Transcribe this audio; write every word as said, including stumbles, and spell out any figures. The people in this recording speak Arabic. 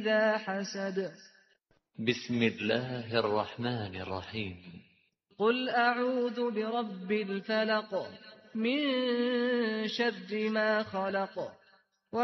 إذا حسد بسم الله الرحمن الرحيم قل أعوذ برب الفلق من شر ما خلق